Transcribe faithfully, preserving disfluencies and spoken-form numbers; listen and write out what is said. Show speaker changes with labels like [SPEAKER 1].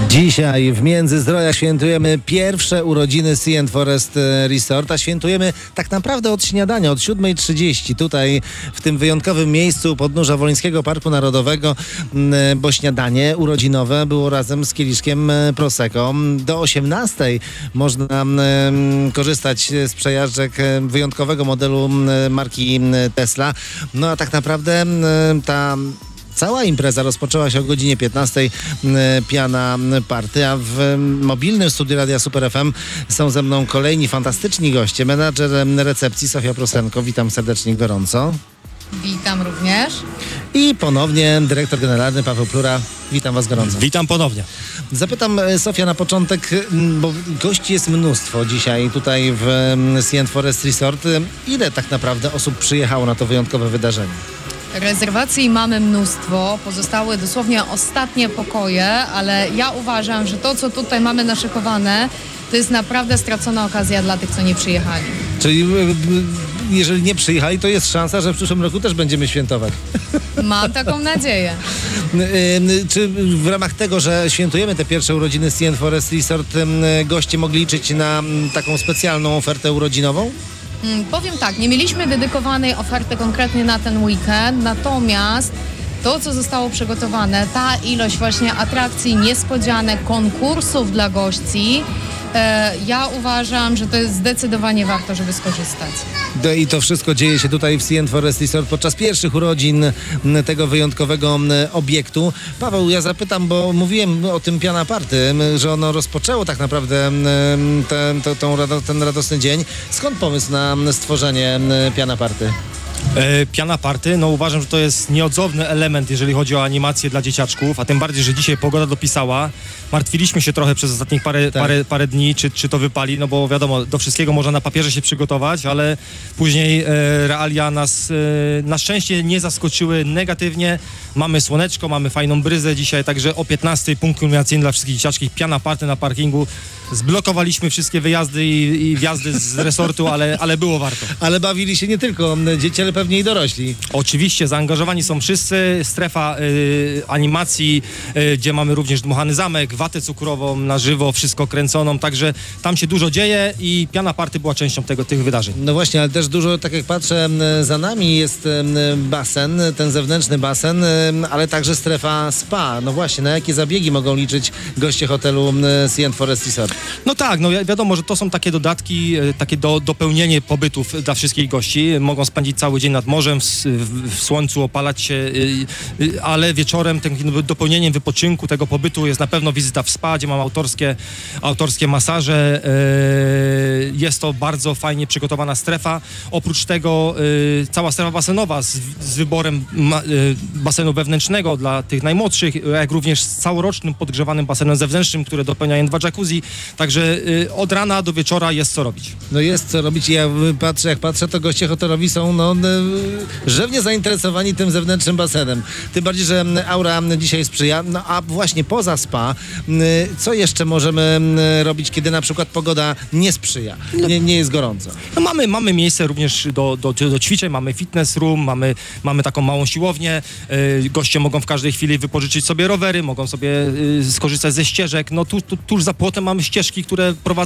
[SPEAKER 1] Dzisiaj w Międzyzdrojach świętujemy pierwsze urodziny Sea and Forest Resort, a świętujemy tak naprawdę od śniadania, od siódmej trzydzieści tutaj w tym wyjątkowym miejscu u podnóża Wołyńskiego Parku Narodowego, bo śniadanie urodzinowe było razem z kieliszkiem Prosecco. Do osiemnastej można korzystać z przejażdżek wyjątkowego modelu marki Tesla. No a tak naprawdę ta cała impreza rozpoczęła się o godzinie piętnastej. Piana party, a w mobilnym studiu Radia Super F M są ze mną kolejni fantastyczni goście. Menadżer recepcji Sofia Prusenko. Witam serdecznie, gorąco.
[SPEAKER 2] Witam również.
[SPEAKER 1] I ponownie dyrektor generalny Paweł Plura. Witam was gorąco.
[SPEAKER 3] Witam ponownie.
[SPEAKER 1] Zapytam, Sofia, na początek, bo gości jest mnóstwo dzisiaj tutaj w Sea and Forest Resort. Ile tak naprawdę osób przyjechało na to wyjątkowe wydarzenie?
[SPEAKER 2] Rezerwacji mamy mnóstwo, pozostały dosłownie ostatnie pokoje, ale ja uważam, że to, co tutaj mamy naszykowane, to jest naprawdę stracona okazja dla tych, co nie przyjechali.
[SPEAKER 1] Czyli jeżeli nie przyjechali, to jest szansa, że w przyszłym roku też będziemy świętować.
[SPEAKER 2] Mam taką nadzieję.
[SPEAKER 1] Czy w ramach tego, że świętujemy te pierwsze urodziny Sea and Forest Resort, goście mogli liczyć na taką specjalną ofertę urodzinową?
[SPEAKER 2] Hmm, powiem tak, nie mieliśmy dedykowanej oferty konkretnie na ten weekend, natomiast to, co zostało przygotowane, ta ilość właśnie atrakcji, niespodzianek, konkursów dla gości, e, ja uważam, że to jest zdecydowanie warto, żeby skorzystać.
[SPEAKER 1] I to wszystko dzieje się tutaj w Sea and Forest Resort podczas pierwszych urodzin tego wyjątkowego obiektu. Paweł, ja zapytam, bo mówiłem o tym Piana Party, że ono rozpoczęło tak naprawdę ten, ten, ten, ten radosny dzień. Skąd pomysł na stworzenie Piana Party?
[SPEAKER 3] E, Piana Party, no uważam, że to jest nieodzowny element, jeżeli chodzi o animację dla dzieciaczków, a tym bardziej, że dzisiaj pogoda dopisała. Martwiliśmy się trochę przez ostatnich parę, tak. parę, parę dni, czy, czy to wypali, no bo wiadomo, do wszystkiego można na papierze się przygotować, ale później e, realia nas e, na szczęście nie zaskoczyły negatywnie. Mamy słoneczko, mamy fajną bryzę dzisiaj, także o piętnastej punkt kulminacyjny dla wszystkich dzieciaczków. Piana Party na parkingu. Zblokowaliśmy wszystkie wyjazdy i, i wjazdy z resortu, ale, ale było warto. Ale bawili się nie tylko dzieci, ale pewnie i dorośli. Oczywiście, zaangażowani są wszyscy. Strefa y, animacji, y, gdzie mamy również dmuchany zamek, watę cukrową na żywo, wszystko kręconą, także tam się dużo dzieje i Piana Party była częścią tego, tych wydarzeń. No właśnie, ale też dużo, tak jak patrzę, za nami jest basen, ten zewnętrzny basen, ale także strefa spa. No właśnie, na jakie zabiegi mogą liczyć goście hotelu Sea and Forest Resort? No tak, no wi- wiadomo, że to są takie dodatki, takie do, dopełnienie pobytów dla wszystkich gości. Mogą spędzić cały dzień nad morzem, w, w, w słońcu, opalać się, y, y, ale wieczorem tym dopełnieniem wypoczynku tego pobytu jest na pewno wizyta w spa, gdzie mam autorskie, autorskie masaże. Y, jest to bardzo fajnie przygotowana strefa. Oprócz tego y, cała strefa basenowa z, z wyborem ma, y, basenu wewnętrznego dla tych najmłodszych, jak również z całorocznym podgrzewanym basenem zewnętrznym, które dopełniają dwa jacuzzi. Także y, od rana do wieczora jest co robić. No jest co robić i ja patrzę, jak patrzę, to goście hotelowi są no, y, żywnie zainteresowani tym zewnętrznym basenem. Tym bardziej, że aura dzisiaj sprzyja. No a właśnie poza spa, y, co jeszcze możemy y, robić, kiedy na przykład pogoda nie sprzyja, nie, nie jest gorąco? No mamy, mamy miejsce również do, do, do ćwiczeń, mamy fitness room, mamy, mamy taką małą siłownię. Y, goście mogą w każdej chwili wypożyczyć sobie rowery, mogą sobie y, skorzystać ze ścieżek. No tu, tu, tuż za płotem mamy ścieżki, które prowadzą